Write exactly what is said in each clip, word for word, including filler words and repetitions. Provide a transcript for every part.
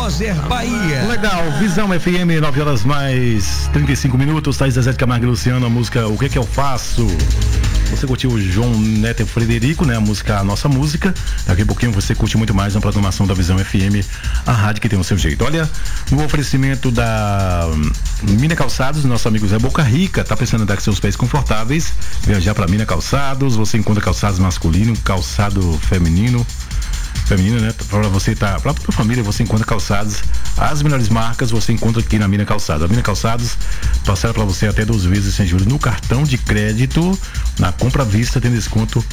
Moser Bahia. Legal, Visão F M, nove horas mais trinta e cinco minutos. Thaís Zezé de Camargo e Luciano, a música O Que Que Eu Faço. Você curtiu o João Neto e Frederico, né? A música A Nossa Música. Daqui a pouquinho você curte muito mais na programação da Visão F M, a rádio que tem o seu jeito. Olha, no oferecimento da Mina Calçados, nosso amigo Zé Boca Rica, tá pensando em dar com seus pés confortáveis, viajar para Mina Calçados. Você encontra calçados masculino, calçado feminino, feminino, né? Para você tá, para toda a família, você encontra calçados. As melhores marcas você encontra aqui na Mina Calçados. A Mina Calçados passará para você até doze vezes sem juros no cartão de crédito. Na compra à vista tem desconto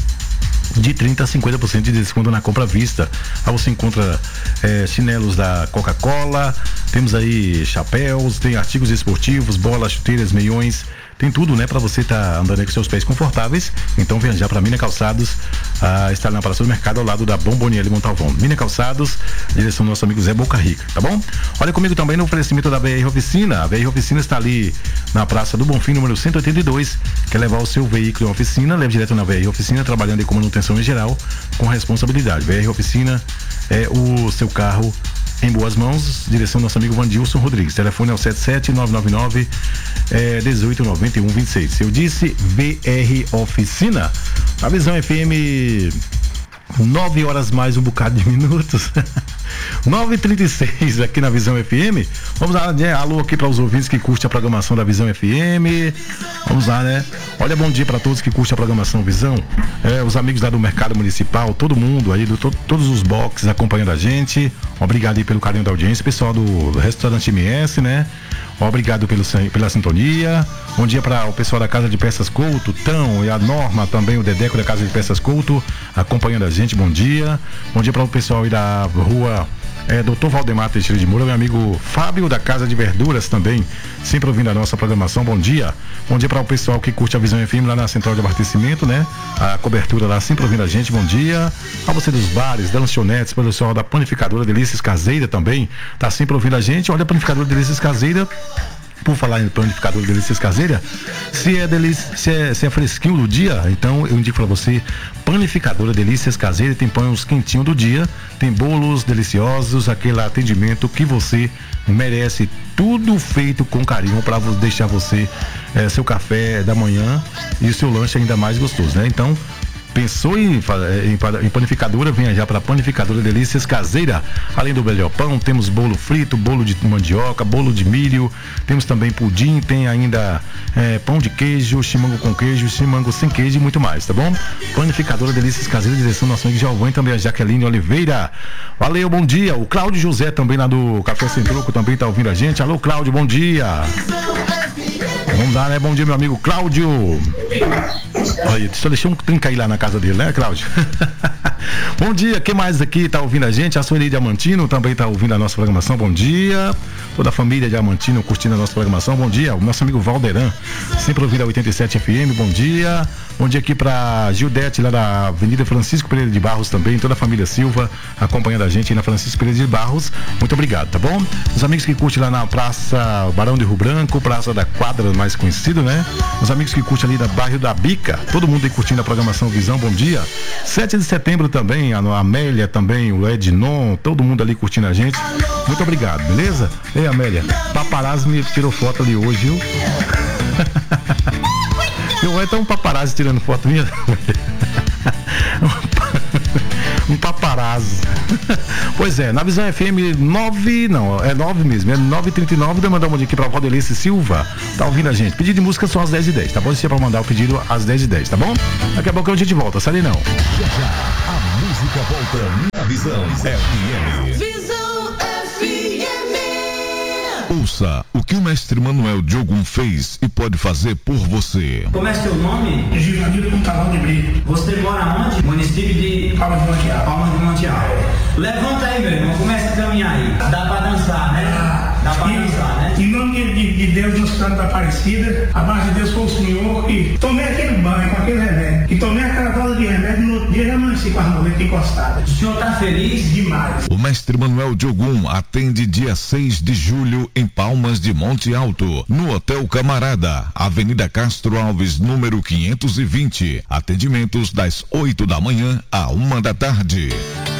de trinta a cinquenta por cento de desconto na compra à vista. Aí você encontra é, chinelos da Coca-Cola, temos aí chapéus, tem artigos esportivos, bolas, chuteiras, meiões, tem tudo, né, para você estar tá andando aí com seus pés confortáveis. Então viajar para Mina Calçados, ah, está na Praça do Mercado ao lado da Bomboniere Montalvão. Mina Calçados, direção do nosso amigo Zé Boca Rica, tá bom? Olha comigo também no oferecimento da V R Oficina. A V R Oficina está ali na Praça do Bonfim, número cento e oitenta e dois. Quer levar o seu veículo em oficina? Leve direto na V R Oficina, trabalhando com manutenção em geral, com responsabilidade. V R Oficina é o seu carro em boas mãos, direção do nosso amigo Vandilson Rodrigues. Telefone é o sete sete nove nove nove dezoito nove um vinte e seis. Eu disse V R Oficina. A Visão F M, nove horas mais um bocado de minutos. nove e trinta e seis aqui na Visão F M. Vamos lá, né? Alô aqui para os ouvintes que curtem a programação da Visão F M. Vamos lá, né? Olha, bom dia para todos que curtem a programação Visão. É, os amigos lá do Mercado Municipal, todo mundo aí, do, to, todos os boxes acompanhando a gente. Obrigado aí pelo carinho da audiência. Pessoal do Restaurante M S, né? Obrigado pelo, pela sintonia. Bom dia para o pessoal da Casa de Peças Couto, Tão e a Norma, também o Dedeco da Casa de Peças Couto, acompanhando a gente. Bom dia. Bom dia para o pessoal aí da rua é, doutor Valdemar Teixeira de Moura, meu amigo Fábio da Casa de Verduras também, sempre ouvindo a nossa programação. Bom dia. Bom dia para o pessoal que curte a Visão F M lá na Central de Abastecimento, né? A cobertura lá, sempre ouvindo a gente. Bom dia. A você dos bares, da lanchonetes, para o pessoal da Panificadora Delícias Caseira também, tá sempre ouvindo a gente. Olha a Panificadora Delícias Caseira. Por falar em panificador de delícias caseira, se é, delícia, se, é, se é fresquinho do dia, então eu indico para você Panificadora Delícias Caseira. Tem pães quentinhos do dia, tem bolos deliciosos, aquele atendimento que você merece, tudo feito com carinho para deixar você é, seu café da manhã e o seu lanche ainda mais gostoso, né? Então, pensou em, em, em panificadora, venha já para Panificadora Delícias Caseira. Além do melhor pão, temos bolo frito, bolo de mandioca, bolo de milho, temos também pudim, tem ainda é, pão de queijo, chimango com queijo, chimango sem queijo e muito mais, tá bom? Panificadora Delícias Caseira, direção do nosso amigo Giovanni, também a Jaqueline Oliveira. Valeu, bom dia. O Cláudio José também lá do Café Sem Troco também tá ouvindo a gente. Alô, Cláudio, bom dia. Vamos dar, né? Bom dia, meu amigo Cláudio. Olha, só deixei um trinca aí lá na casa dele, né, Cláudio? Bom dia, quem mais aqui tá ouvindo a gente? A Sueli Diamantino também tá ouvindo a nossa programação. Bom dia. Toda a família Diamantino curtindo a nossa programação. Bom dia. O nosso amigo Valderan, sempre ouvindo a oitenta e sete F M. Bom dia. Bom dia aqui pra Gildete, lá da Avenida Francisco Pereira de Barros também. Toda a família Silva acompanhando a gente aí na Francisco Pereira de Barros. Muito obrigado, tá bom? Os amigos que curtem lá na Praça Barão de Rio Branco, Praça da Quadra, mais conhecido, né? Os amigos que curtem ali da bairro da Bica. Todo mundo aí curtindo a programação Visão. Bom dia. sete de setembro também, a Amélia também, o Ednon, todo mundo ali curtindo a gente. Muito obrigado, beleza? Ei, Amélia, paparazzi me tirou foto ali hoje, viu? Eu é tão paparazzi tirando foto minha. Um paparazzi. Pois é, na Visão F M nove, não, é nove mesmo, é nove e trinta e nove. Vou mandar um aqui pra Valdelice Silva, tá ouvindo a gente. Pedido de música são às dez e dez, tá bom? Você é pra mandar o pedido às dez e dez, tá bom? Daqui a pouco a gente volta, sai não. Já já, a música volta na Visão F M. Visão F M. Ouça o que o mestre Manuel Diogum fez e pode fazer por você. Como é seu nome? Givanildo Montalvão de Brito. Você mora onde? Município de Palmas de Monte Alto. Palmas de Monte Alto. Levanta aí, meu irmão, começa a caminhar aí. Dá pra dançar, né? Ah, Dá pra e, dançar, né? Em nome de, de Deus, nos Santos da Aparecida, a base de Deus foi o Senhor que tomei aquele banho com aquele remédio. E tomei aquela dose de remédio, no outro dia já amanheci com as moletas encostadas. O senhor tá feliz? Demais. O mestre Manuel Diogum atende dia seis de julho em Palmas de Monte Alto, no Hotel Camarada, Avenida Castro Alves, número quinhentos e vinte. Atendimentos das oito da manhã à uma da tarde.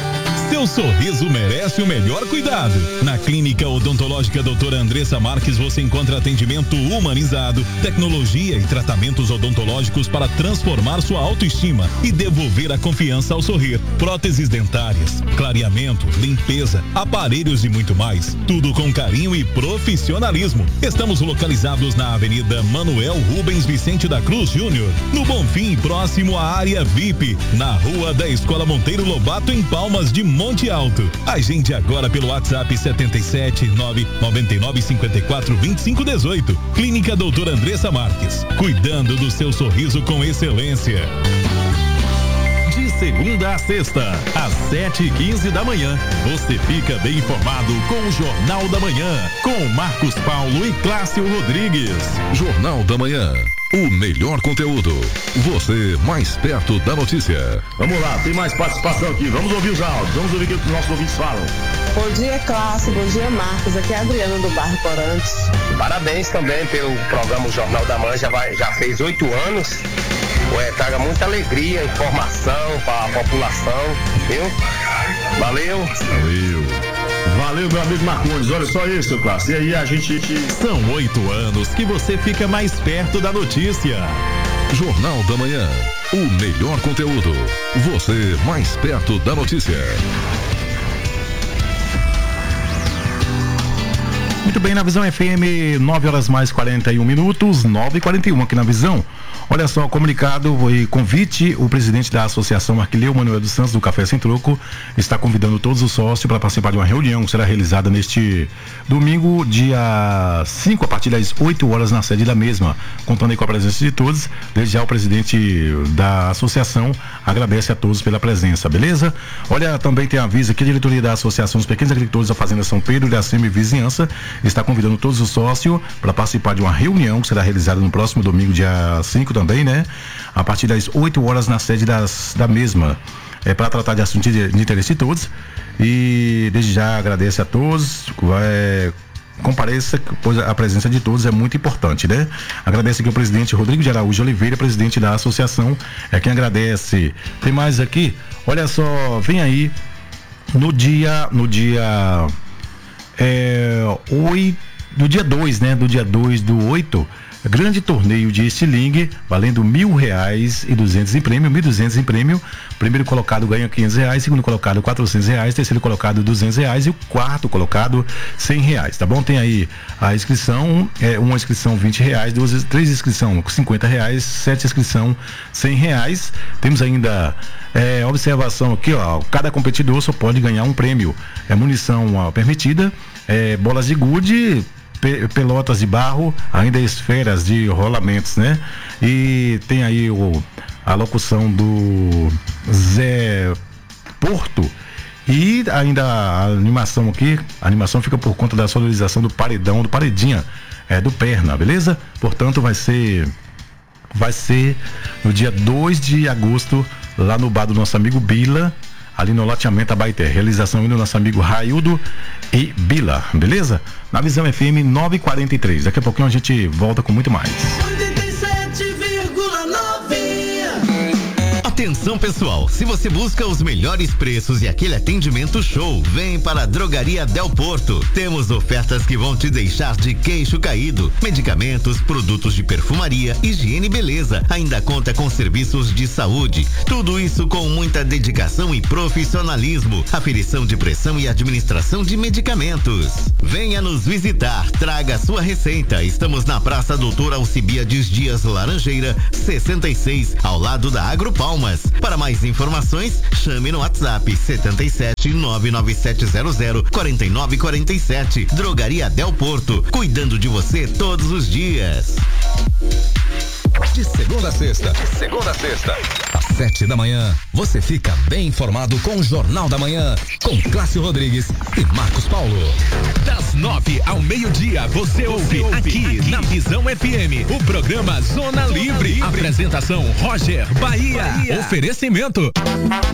Seu sorriso merece o melhor cuidado. Na Clínica Odontológica doutora Andressa Marques você encontra atendimento humanizado, tecnologia e tratamentos odontológicos para transformar sua autoestima e devolver a confiança ao sorrir. Próteses dentárias, clareamento, limpeza, aparelhos e muito mais. Tudo com carinho e profissionalismo. Estamos localizados na Avenida Manuel Rubens Vicente da Cruz Júnior, no Bonfim, próximo à área V I P, na rua da Escola Monteiro Lobato, em Palmas de Monte Alto. Agende agora pelo WhatsApp setenta e sete, nove nove nove, cinco quatro, vinte e cinco, dezoito. Clínica doutora Andressa Marques, cuidando do seu sorriso com excelência. De segunda a sexta, às sete e quinze da manhã, você fica bem informado com o Jornal da Manhã, com Marcos Paulo e Clássio Rodrigues. Jornal da Manhã, o melhor conteúdo. Você mais perto da notícia. Vamos lá, tem mais participação aqui. Vamos ouvir os áudios, vamos ouvir o que os nossos ouvintes falam. Bom dia, Clássio. Bom dia, Marcos. Aqui é a Adriana do bairro Corantes. Parabéns também pelo programa Jornal da Manhã, já, vai, já fez oito anos. Ué, traga muita alegria, informação para a população, viu? Valeu. Valeu. Valeu, meu amigo Marcondes. Olha só isso, Clássio. E aí a gente... São oito anos que você fica mais perto da notícia. Jornal da Manhã, o melhor conteúdo. Você mais perto da notícia. Muito bem, na Visão F M, nove horas mais quarenta e um minutos, nove e quarenta e um aqui na Visão. Olha só, comunicado e convite, o presidente da Associação Arquileu Manuel dos Santos do Café Sem Troco está convidando todos os sócios para participar de uma reunião que será realizada neste domingo, dia cinco, a partir das oito horas na sede da mesma, contando aí com a presença de todos. Desde já o presidente da associação agradece a todos pela presença, beleza? Olha, também tem aviso que a diretoria da Associação dos Pequenos Agricultores da Fazenda São Pedro e da Semi Vizinhança está convidando todos os sócios para participar de uma reunião que será realizada no próximo domingo, dia cinco também, né? A partir das oito horas na sede das, da mesma, é, para tratar de assuntos de, de interesse de todos. E desde já agradece a todos, é, compareça, pois a presença de todos é muito importante, né? Agradece aqui o presidente Rodrigo de Araújo Oliveira, presidente da associação, é quem agradece. Tem mais aqui? Olha só, vem aí no dia, no dia É, oi, no dia dois, né? Do dia dois do oito, grande torneio de estilingue, valendo mil reais e duzentos em prêmio, mil e duzentos em prêmio. Primeiro colocado ganha quinhentos reais, segundo colocado quatrocentos reais, terceiro colocado duzentos reais e o quarto colocado cem reais, tá bom? Tem aí a inscrição, é, uma inscrição vinte reais, duas, três inscrição cinquenta reais, sete inscrição cem reais. Temos ainda é, observação aqui, ó, cada competidor só pode ganhar um prêmio, é munição ó, permitida, é, bolas de gude, pe- pelotas de barro, ainda esferas de rolamentos, né? E tem aí o, a locução do Zé Porto e ainda a animação aqui, a animação fica por conta da sonorização do paredão, do paredinha, é, do Perna, beleza? Portanto, vai ser vai ser no dia dois de agosto, lá no bar do nosso amigo Bila, ali no loteamento Abaeté. Realização do nosso amigo Raildo e Bila, beleza? Na Visão F M nove e quarenta e três. Daqui a pouquinho a gente volta com muito mais. oitenta e sete vírgula nove. Atenção pessoal, se você busca os melhores preços e aquele atendimento show, vem para a Drogaria Del Porto. Temos ofertas que vão te deixar de queixo caído. Medicamentos, produtos de perfumaria, higiene e beleza. Ainda conta com serviços de saúde. Tudo isso com muita dedicação e profissionalismo. Aferição de pressão e administração de medicamentos. Venha nos visitar, traga sua receita. Estamos na Praça Doutor Alcibiades Dias Laranjeira, sessenta e seis, ao lado da Agro Palmas. Para mais informações, chame no WhatsApp setenta e sete, nove nove sete zero zero, quatro nove quatro sete. Drogaria Del Porto, cuidando de você todos os dias. De segunda a sexta, de segunda a sexta, às sete da manhã, você fica bem informado com o Jornal da Manhã, com Clássio Rodrigues e Marcos Paulo. Das nove ao meio-dia, você, você ouve, ouve aqui, aqui na Visão F M, o programa Zona, Zona Livre. Livre. Apresentação Roger Bahia. Bahia. Oferecimento